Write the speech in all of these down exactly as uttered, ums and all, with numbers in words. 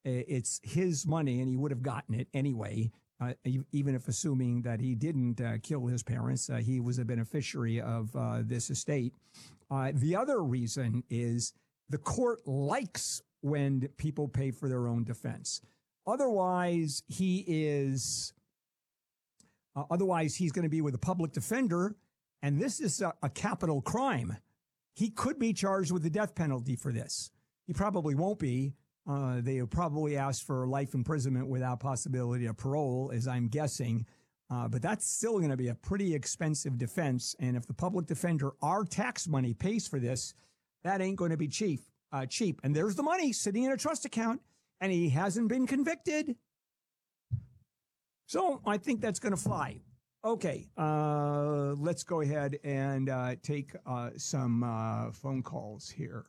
it's his money and he would have gotten it anyway. Uh, even if assuming that he didn't uh, kill his parents, uh, he was a beneficiary of uh, this estate. Uh, the other reason is the court likes when people pay for their own defense. Otherwise, he is. Uh, otherwise, he's going to be with a public defender, and this is a, a capital crime. He could be charged with the death penalty for this. He probably won't be. Uh, they will probably ask for life imprisonment without possibility of parole, as I'm guessing. Uh, but that's still going to be a pretty expensive defense. And if the public defender, our tax money, pays for this, that ain't going to be cheap. Uh, cheap. And there's the money sitting in a trust account, and he hasn't been convicted. So I think that's going to fly. Okay, uh, let's go ahead and uh, take uh, some uh, phone calls here.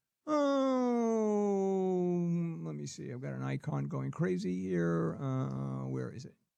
Oh, let me see. I've got an icon going crazy here. Uh, where is it?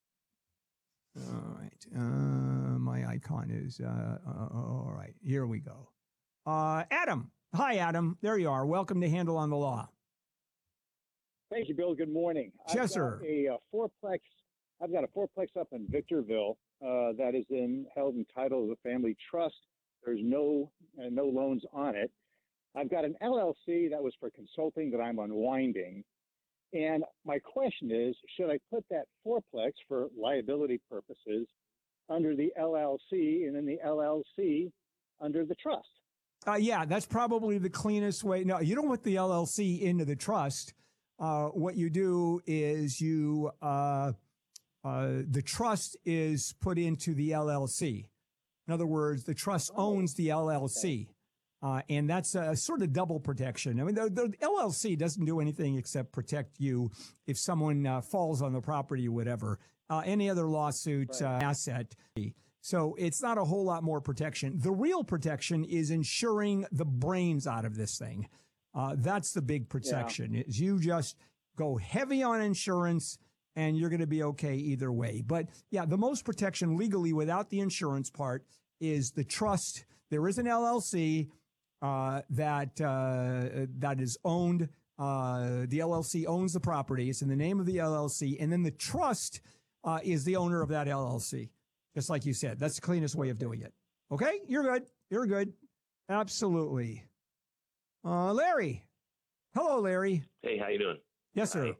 All right. Uh, my icon is, uh, uh, all right. Here we go. Uh, Adam. Hi, Adam. There you are. Welcome to Handle on the Law. Thank you, Bill. Good morning. Yes, sir. A, a fourplex. I've got a fourplex up in Victorville uh, that is in held in title of the family trust. There's no uh, no loans on it. I've got an L L C that was for consulting that I'm unwinding. And my question is, should I put that fourplex for liability purposes under the L L C and then the L L C under the trust? Uh, yeah, that's probably the cleanest way. No, you don't put the L L C into the trust. Uh, what you do is you, uh, uh, the trust is put into the L L C. In other words, the trust owns the L L C. Uh, and that's a sort of double protection. I mean, the, the L L C doesn't do anything except protect you if someone uh, falls on the property or whatever. Uh, any other lawsuit, right. uh, asset. So it's not a whole lot more protection. The real protection is insuring the brains out of this thing. Uh, that's the big protection. Yeah. Is you just go heavy on insurance and you're going to be okay either way. But yeah, the most protection legally without the insurance part is the trust. There is an L L C. Uh, that, uh, that is owned, uh, the L L C owns the property. It's in the name of the L L C. And then the trust, uh, is the owner of that L L C. Just like you said, that's the cleanest way of doing it. Okay. You're good. You're good. Absolutely. Uh, Larry. Hello, Larry. Hey, how you doing? Yes, sir.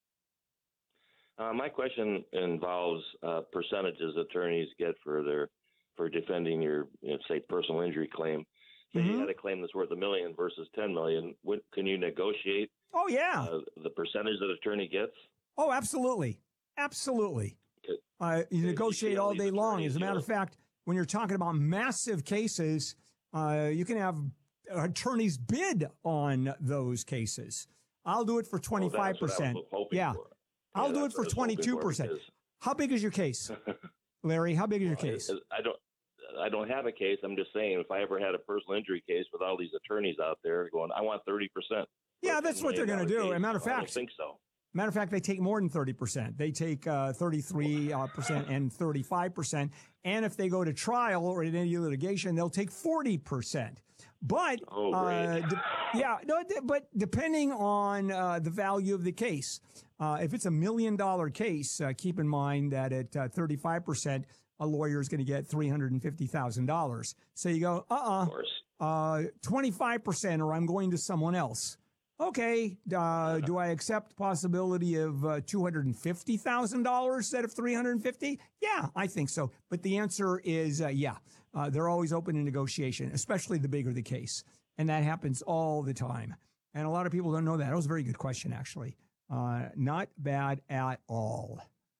Uh, my question involves, uh, percentages attorneys get for their, for defending your, you know, say, personal injury claim. Say mm-hmm. you had a claim that's worth a million versus ten million. What, can you negotiate? Oh yeah, uh, the percentage that attorney gets. Oh, absolutely, absolutely. Uh, you negotiate all day long. As a matter of fact, when you're talking about massive cases, uh, you can have attorneys bid on those cases. I'll do it for twenty-five percent. Yeah, I'll do it for twenty-two percent. How big is your case, Larry? How big is your case? I don't. I don't have a case. I'm just saying, if I ever had a personal injury case with all these attorneys out there going, I want thirty percent. Yeah, that's what they're going to do. As a matter of fact, I don't think so. Matter of fact, they take more than thirty percent. They take uh, thirty-three percent and thirty-five percent. And if they go to trial or in any litigation, they'll take forty percent. But, oh, uh, de- yeah, no, de- but depending on uh, the value of the case, uh, if it's a million dollar case, uh, keep in mind that at uh, thirty-five percent, a lawyer is going to get three hundred fifty thousand dollars. So you go, uh-uh, uh, twenty-five percent or I'm going to someone else. Okay, uh, do I accept possibility of uh, two hundred fifty thousand dollars instead of three hundred fifty? Yeah, I think so. But the answer is uh, yeah. Uh, they're always open to negotiation, especially the bigger the case. And that happens all the time. And a lot of people don't know that. That was a very good question, actually. Uh, not bad at all.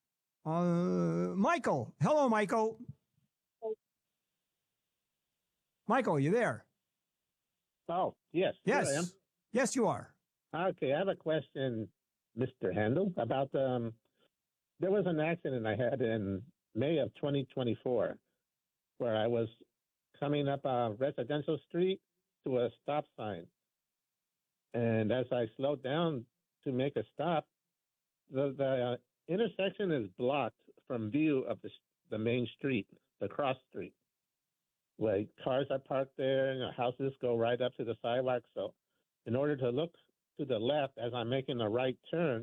Uh, Michael. Hello, Michael. Michael, you there? Oh, yes. Yes. Here I am. Yes, you are. Okay, I have a question, Mister Handel, about um, there was an accident I had in May of twenty twenty-four where I was coming up a residential street to a stop sign. And as I slowed down to make a stop, the, the uh, intersection is blocked from view of the, the main street, the cross street. Like cars are parked there and houses go right up to the sidewalk. So in order to look to the left as I'm making a right turn,